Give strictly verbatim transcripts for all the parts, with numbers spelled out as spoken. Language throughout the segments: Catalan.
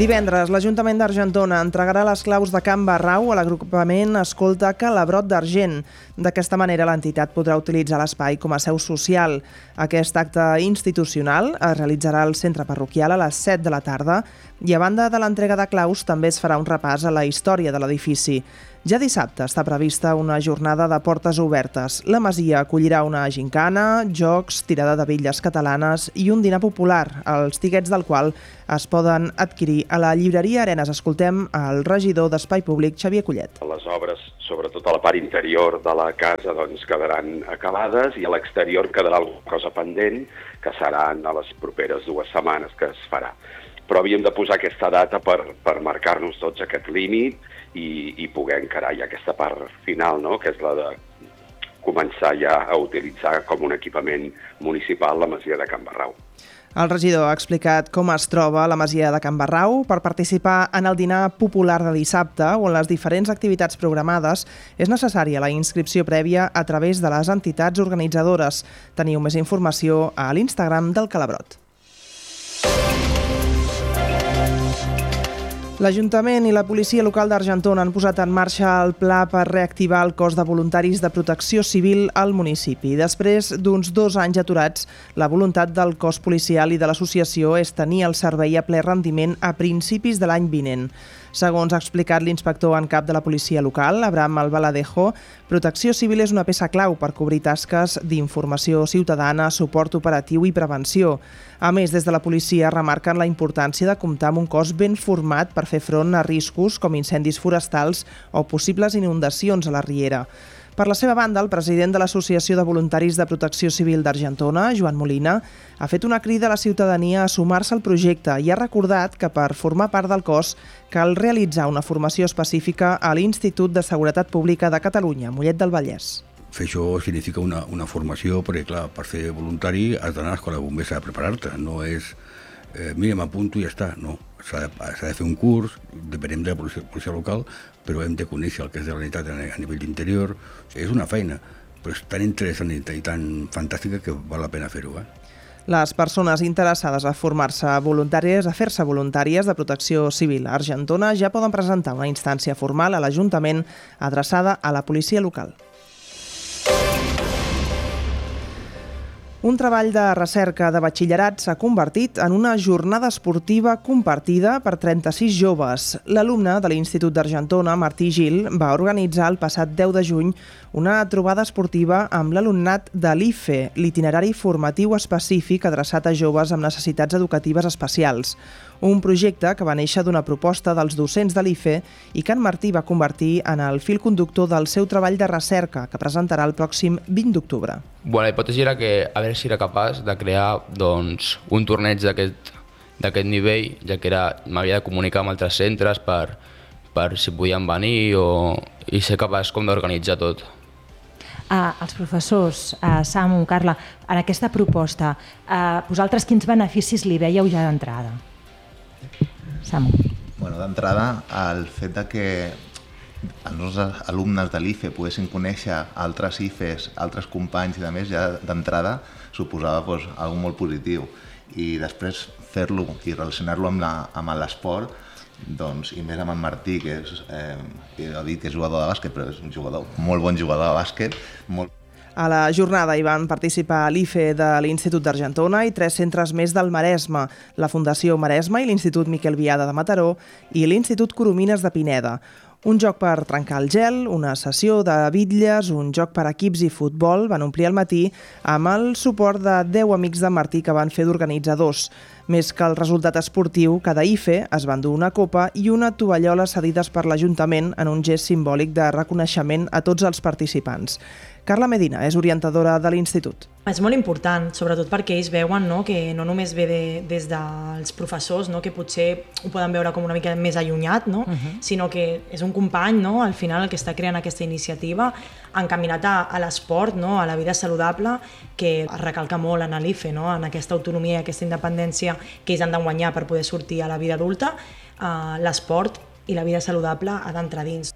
Divendres, l'Ajuntament d'Argentona entregarà les claus de Can Barrau a l'agrupament Escolta Calabrot d'Argent. D'aquesta manera, l'entitat podrà utilitzar l'espai com a seu social. Aquest acte institucional es realitzarà al centre parroquial a les set de la tarda i, a banda de l'entrega de claus, també es farà un repàs a la història de l'edifici. Ja dissabte està prevista una jornada de portes obertes. La masia acollirà una gincana, jocs, tirada de bitlles catalanes i un dinar popular, els tiquets del qual es poden adquirir a la llibreria Arenes. Escoltem el regidor d'Espai Públic, Xavier Collet. Les obres, sobretot a la part interior de la casa, doncs quedaran acabades i a l'exterior quedarà alguna cosa pendent, que seran a les properes dues setmanes que es farà. Però havíem de posar aquesta data per, per marcar-nos tots aquest límit i, i poder encarar ja aquesta part final, no? Que és la de començar ja a utilitzar com un equipament municipal la masia de Can Barrau. El regidor ha explicat com es troba la masia de Can Barrau. Per participar en el dinar popular de dissabte o en les diferents activitats programades és necessària la inscripció prèvia a través de les entitats organitzadores. Teniu més informació a l'Instagram del Calabrot. L'Ajuntament i la policia local d'Argentona han posat en marxa el pla per reactivar el cos de voluntaris de protecció civil al municipi. Després d'uns dos anys aturats, la voluntat del cos policial i de l'associació és tenir el servei a ple rendiment a principis de l'any vinent. Segons ha explicat l'inspector en cap de la policia local, Abraham Albaladejo, protecció civil és una peça clau per cobrir tasques d'informació ciutadana, suport operatiu i prevenció. A més, des de la policia remarquen la importància de comptar amb un cos ben format per fer front a riscos com incendis forestals o possibles inundacions a la riera. Per la seva banda, el president de l'Associació de Voluntaris de Protecció Civil d'Argentona, Joan Molina, ha fet una crida a la ciutadania a sumar-se al projecte i ha recordat que per formar part del cos cal realitzar una formació específica a l'Institut de Seguretat Pública de Catalunya, Mollet del Vallès. Fer això significa una, una formació, perquè clar, per ser voluntari has d'anar a l'escola de bombers a preparar-te, no és eh, mira, m'apunto i ja està, no. S'ha de, s'ha de fer un curs, depenem de la policia, policia local, però hem de conèixer el que és de la realitat a nivell d'interior. O sigui, és una feina, però és tan interessant i tan fantàstica que val la pena fer-ho. Eh? Les persones interessades a formar-se voluntàries, a fer-se voluntàries de protecció civil a Argentona ja poden presentar una instància formal a l'Ajuntament adreçada a la policia local. Un treball de recerca de batxillerat s'ha convertit en una jornada esportiva compartida per trenta-sis joves. L'alumne de l'Institut d'Argentona, Martí Gil, va organitzar el passat deu de juny una trobada esportiva amb l'alumnat de l'I F E, l'itinerari formatiu específic adreçat a joves amb necessitats educatives especials. Un projecte que va néixer d'una proposta dels docents de l'I F E i que en Martí va convertir en el fil conductor del seu treball de recerca, que presentarà el pròxim vint d'octubre. Bueno, la hipòtesi era que a veure si era capaç de crear doncs, un torneig d'aquest nivell, ja que m'havia de comunicar amb altres centres per, per si podien venir o, i ser capaç com d'organitzar tot. Uh, els professors, uh, Samu, Carla, en aquesta proposta, uh, vosaltres quins beneficis li veieu ja d'entrada? Samu. Bueno, d'entrada, el fet de que els nostres alumnes de l'I F E poguessin conèixer altres I F Es, altres companys i de més, ja d'entrada suposava doncs, algo molt positiu. I després fer-lo i relacionar-lo amb l'esport, doncs, i més amb en Martí, que és, eh, he dit que és jugador de bàsquet, però és un jugador, molt bon jugador de bàsquet. Molt... A la jornada hi van participar l'I F E de l'Institut d'Argentona i tres centres més del Maresme, la Fundació Maresme i l'Institut Miquel Biada de Mataró i l'Institut Coromines de Pineda. Un joc per trencar el gel, una sessió de bitlles, un joc per equips i futbol van omplir el matí amb el suport de deu amics de Martí que van fer d'organitzadors. Més que el resultat esportiu, cada I F E es va endur una copa i una tovallola cedides per l'Ajuntament en un gest simbòlic de reconeixement a tots els participants. Carla Medina és orientadora de l'Institut. És molt important, sobretot perquè ells veuen, no, que no només ve de, des dels professors, no, que potser ho poden veure com una mica més allunyat, no, uh-huh. sinó que és un company, no, al final el que està creant aquesta iniciativa, encaminat a, a l'esport, no, a la vida saludable, que es recalca molt en l'I F E, no, en aquesta autonomia i aquesta independència que ells han de guanyar per poder sortir a la vida adulta, eh, l'esport i la vida saludable ha d'entrar dins.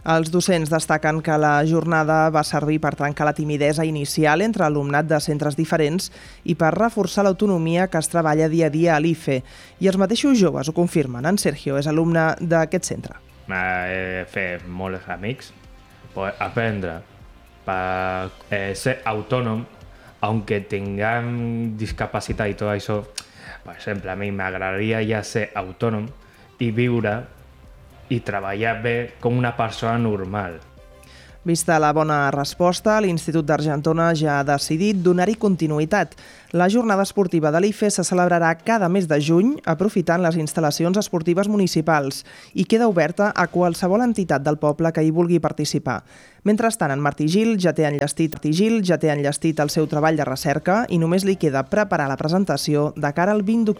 Els docents destaquen que la jornada va servir per trencar la timidesa inicial entre alumnat de centres diferents i per reforçar l'autonomia que es treballa dia a dia a l'I F E. I els mateixos joves ho confirmen. En Sergio és alumne d'aquest centre. He fet molts amics, pues aprendre per eh, ser autònom, aunque tinguem discapacitat i tot això. Per exemple, a mi m'agradaria ja ser autònom i viure i treballar bé com una persona normal. Vista la bona resposta, l'Institut d'Argentona ja ha decidit donar-hi continuïtat. La jornada esportiva de l'I F E se celebrarà cada mes de juny, aprofitant les instal·lacions esportives municipals, i queda oberta a qualsevol entitat del poble que hi vulgui participar. Mentrestant, en Martí Gil ja té enllestit, Martí Gil ja té enllestit el seu treball de recerca i només li queda preparar la presentació de cara al vint d'octubre.